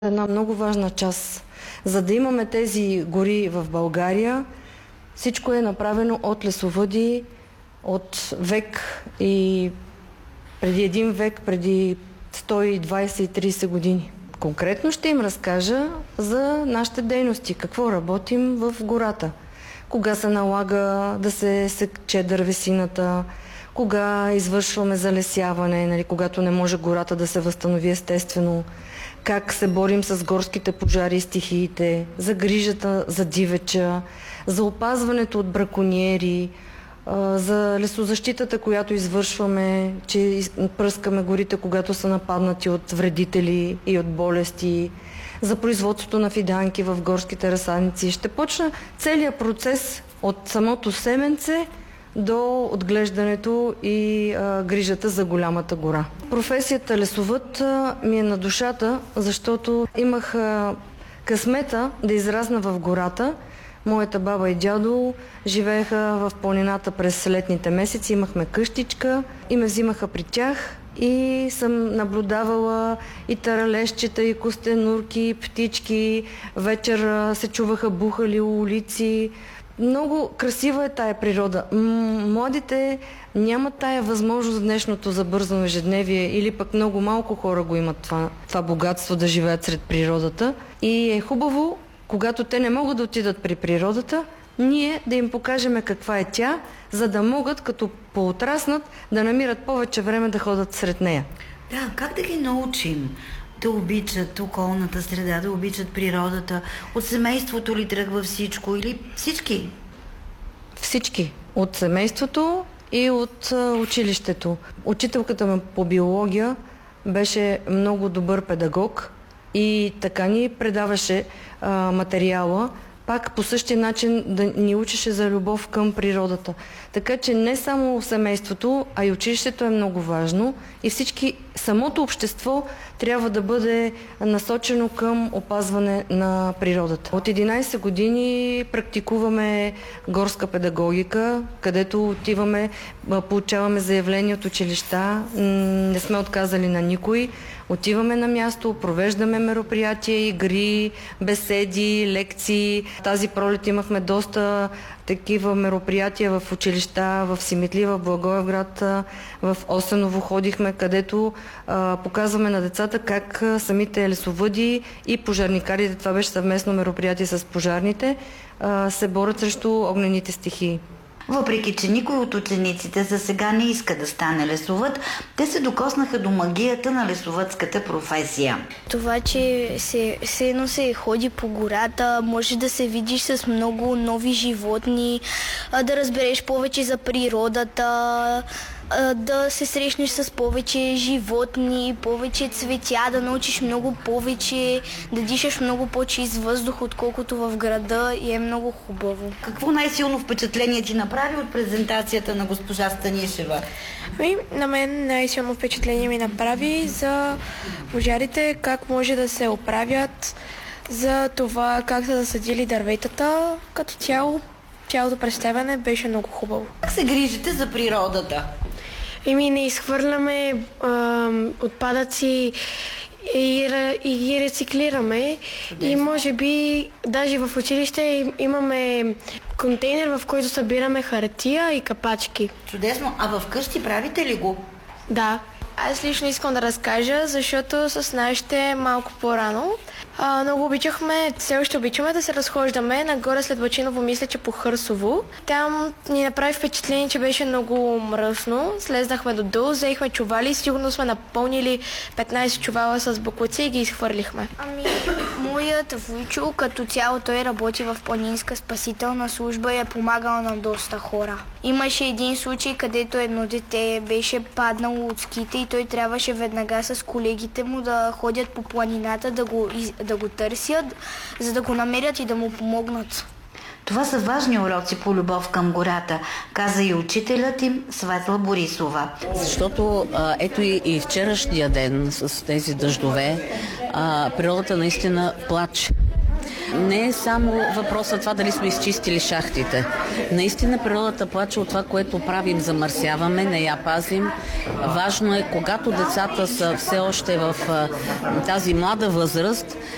Една много важна част. За да имаме тези гори в България, всичко е направено от лесовъди, от век и преди един век, преди 120-30 години. Конкретно ще им разкажа за нашите дейности, какво работим в гората. Кога се налага да се секче дървесината, кога извършваме залесяване, когато не може гората да се възстанови естествено, как се борим с горските пожари и стихиите, за грижата за дивеча, за опазването от бракониери, за лесозащитата, която извършваме, че пръскаме горите, когато са нападнати от вредители и от болести, за производството на фиданки в горските разсадници. Ще почна целият процес от самото семенце до отглеждането и грижата за голямата гора. Професията лесовъд ми е на душата, защото имах късмета да израсна в гората. Моята баба и дядо живееха в планината през летните месеци, имахме къщичка и ме взимаха при тях и съм наблюдавала и таралещчета, и костенурки, и птички. Вечер се чуваха бухали улици. Много красива е тая природа. Младите нямат тая възможност в днешното забързано ежедневие или пък много малко хора го имат това богатство да живеят сред природата. И е хубаво, когато те не могат да отидат при природата, ние да им покажем каква е тя, за да могат, като поотраснат, да намират повече време да ходят сред нея. Да, как да ги научим да обичат околната среда, да обичат природата? От семейството ли тръгва всичко или всички? Всички. От семейството и от училището. Учителката ми по биология беше много добър педагог и така ни предаваше материала, пак по същия начин да ни учеше за любов към природата. Така че не само семейството, а и училището е много важно и самото общество трябва да бъде насочено към опазване на природата. От 11 години практикуваме горска педагогика, където отиваме, получаваме заявления от училища, не сме отказали на никой. Отиваме на място, провеждаме мероприятия, игри, беседи, лекции. Тази пролет имахме доста такива мероприятия в училища, в Симитли, в Благоевград, в Осеново ходихме, където показваме на децата как самите лесовъди и пожарникарите, това беше съвместно мероприятие с пожарните, се борят срещу огнените стихии. Въпреки че никой от учениците за сега не иска да стане лесовъд, те се докоснаха до магията на лесовъдската професия. Това, че едно се ходи по гората, може да се видиш с много нови животни, да разбереш повече за природата, да се срещнеш с повече животни, повече цветя, да научиш много повече, да дишаш много по-чист въздух, отколкото в града и е много хубаво. Какво най-силно впечатление ти направи от презентацията на госпожа Станишева? На мен най-силно впечатление ми направи за пожарите, как може да се оправят, за това как са засадили дърветата. Като цялото представяне беше много хубаво. Как се грижите за природата? Не изхвърляме отпадъци и ги рециклираме. И може би даже в училище имаме контейнер, в който събираме хартия и капачки. Чудесно! А в къщи правите ли го? Да. Аз лично искам да разкажа, защото с нашите малко по-рано много обичахме, все още обичаме да се разхождаме нагоре след Бачиново, мисля, че по Хърсово. Там ни направи впечатление, че беше много мръсно. Слезнахме додолу, взехме чували, сигурно сме напълнили 15 чувала с боклуци и ги изхвърлихме. Моят вуйчо, като цяло той работи в планинска спасителна служба и е помагал на доста хора. Имаше един случай, където едно дете беше паднало от ските и той трябваше веднага с колегите му да ходят по планината, да го търсят, за да го намерят и да му помогнат. Това са важни уроци по любов към гората, каза и учителят им Светла Борисова. Защото ето и вчерашния ден с тези дъждове, природата наистина плаче. Не е само въпросът това дали сме изчистили шахтите. Наистина природата плаче от това, което правим, замърсяваме, не я пазим. Важно е, когато децата са все още в тази млада възраст,